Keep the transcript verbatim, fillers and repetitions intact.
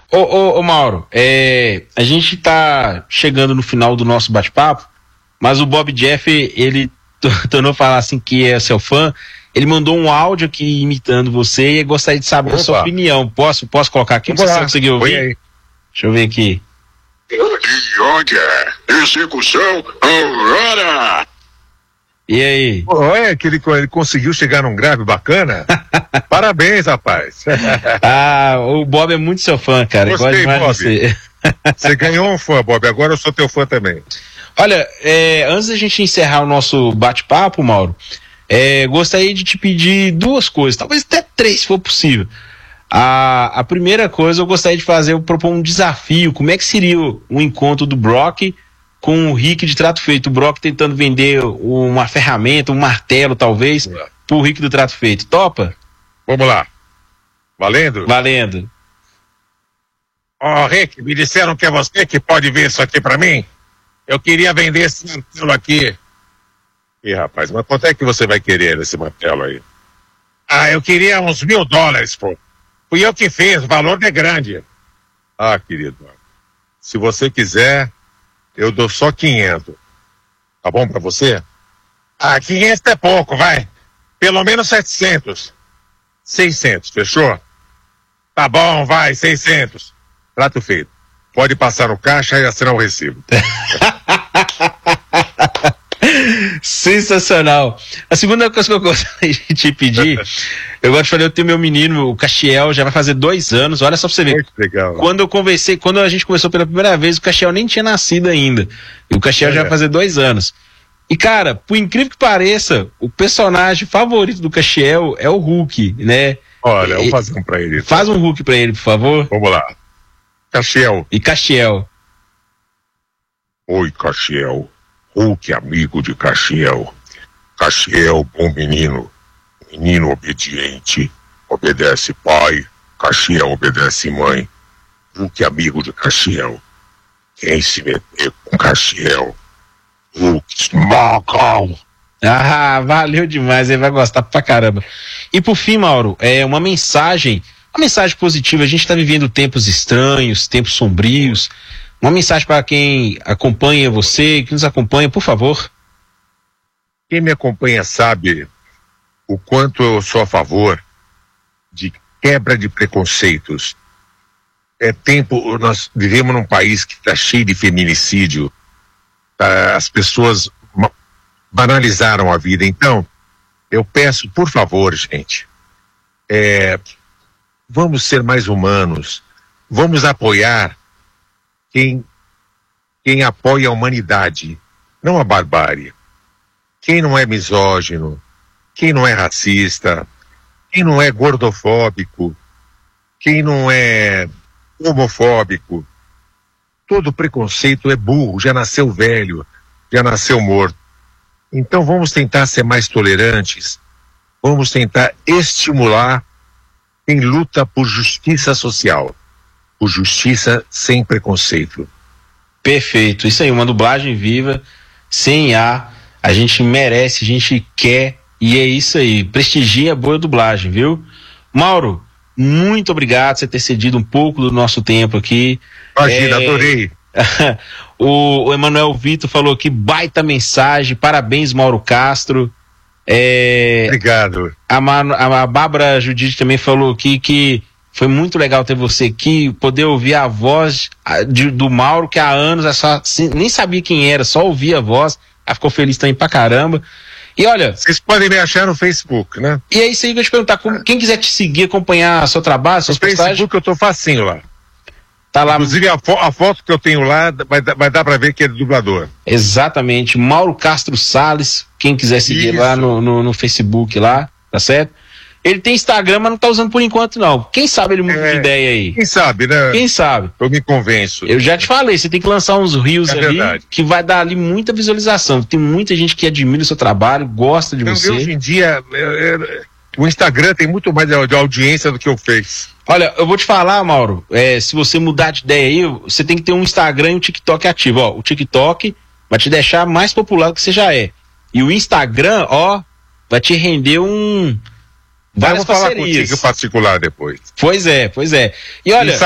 Ô, ô, ô Mauro, é, a gente tá chegando no final do nosso bate-papo, mas o Bob Jeff, ele tornou falar assim que é seu fã. Ele mandou um áudio aqui imitando você e gostaria de saber Opa. a sua opinião. Posso, posso colocar aqui? Não sei se você conseguiu ouvir. Aí. Deixa eu ver aqui. Olha, execução Aurora! E aí? Olha que ele, ele conseguiu chegar num grave bacana. Parabéns, rapaz. Ah, o Bob é muito seu fã, cara. Gostei, Bob. Você. Você ganhou um fã, Bob. Agora eu sou teu fã também. Olha, é, antes da gente encerrar o nosso bate-papo, Mauro, é, gostaria de te pedir duas coisas, talvez até três, se for possível. A, a primeira coisa, eu gostaria de fazer, eu propor um desafio. Como é que seria o, o encontro do Brock com o Rick de Trato Feito? O Brock tentando vender uma ferramenta, um martelo, talvez, pro Rick do Trato Feito. Topa? Vamos lá. Valendo? Valendo. Ó, oh, Rick, me disseram que é você que pode ver isso aqui pra mim? Eu queria vender esse martelo aqui. Ih, rapaz, mas quanto é que você vai querer esse martelo aí? Ah, eu queria uns mil dólares, pô. Fui eu que fiz, o valor é grande. Ah, querido, se você quiser, eu dou só quinhentos. Tá bom pra você? Ah, quinhentos é pouco, vai. Pelo menos setecentos. seiscentos, fechou? Tá bom, vai, seiscentos. Trato feito. Pode passar no caixa e assinar o recibo. Sensacional. A segunda coisa que eu gostaria de te pedir, eu gosto de falar, eu tenho meu menino, o Castiel, já vai fazer dois anos, olha só pra você ver. Muito legal. Quando eu conversei, quando a gente conversou pela primeira vez, o Castiel nem tinha nascido ainda. E o Castiel é. já vai fazer dois anos. E cara, por incrível que pareça, o personagem favorito do Castiel é o Hulk, né? Olha, eu vou fazer um pra ele. Então. Faz um Hulk pra ele, por favor. Vamos lá. Castiel. E Castiel. Oi, Castiel. Hulk, amigo de Castiel. Castiel, bom menino. Menino obediente. Obedece pai. Castiel obedece mãe. Hulk, amigo de Castiel. Quem se meter com Castiel? Hulk, esmaga. Ah, valeu demais, ele vai gostar pra caramba. E por fim, Mauro, é uma mensagem, uma mensagem positiva. A gente tá vivendo tempos estranhos, tempos sombrios. Uma mensagem para quem acompanha você, que nos acompanha, por favor. Quem me acompanha sabe o quanto eu sou a favor de quebra de preconceitos. É tempo, nós vivemos num país que está cheio de feminicídio. Tá, as pessoas banalizaram a vida. Então, eu peço, por favor, gente, é, vamos ser mais humanos, vamos apoiar Quem, quem apoia a humanidade, não a barbárie. Quem não é misógino, quem não é racista, quem não é gordofóbico, quem não é homofóbico. Todo preconceito é burro, já nasceu velho, já nasceu morto. Então vamos tentar ser mais tolerantes, vamos tentar estimular quem luta por justiça social. Por justiça sem preconceito. Perfeito, isso aí, uma dublagem viva, sem A, a gente merece, a gente quer, e é isso aí, prestigia a boa dublagem, viu? Mauro, muito obrigado por você ter cedido um pouco do nosso tempo aqui. Imagina, é... adorei. o, o Emanuel Vitor falou aqui, baita mensagem, parabéns, Mauro Castro. É... Obrigado. A, Manu, a, a Bárbara Judite também falou aqui que foi muito legal ter você aqui, poder ouvir a voz de, do Mauro, que há anos é só, nem sabia quem era, só ouvia a voz. Ela ficou feliz também pra caramba. E olha... Vocês podem me achar no Facebook, né? E é isso aí que eu ia te perguntar. Como, quem quiser te seguir, acompanhar seu trabalho, suas postagens... No postagens... Facebook eu tô facinho lá. Tá lá. Inclusive a, fo a foto que eu tenho lá vai, vai dar pra ver que é do dublador. Exatamente. Mauro Castro Salles, quem quiser seguir isso. lá no, no, no Facebook lá, tá certo? Ele tem Instagram, mas não tá usando por enquanto, não. Quem sabe ele muda é, de ideia aí? Quem sabe, né? Quem sabe? Eu me convenço. Eu já te falei, você tem que lançar uns reels é ali verdade. que vai dar ali muita visualização. Tem muita gente que admira o seu trabalho, gosta de então, você. Hoje em dia, é, é, o Instagram tem muito mais de audiência do que eu fiz. Olha, eu vou te falar, Mauro, é, se você mudar de ideia aí, você tem que ter um Instagram e um TikTok ativo. Ó, o TikTok vai te deixar mais popular do que você já é. E o Instagram, ó, vai te render um... Vamos falar contigo particular depois. Pois é, pois é. E olha...